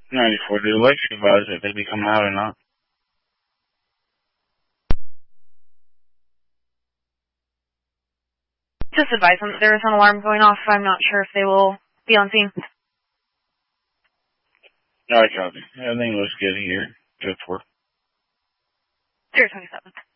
94. Did Electric advise if they'd be coming out or not? Just advise them that there is an alarm going off. I'm not sure if they will be on scene. Alright, copy. Everything looks good here. Good for. 027.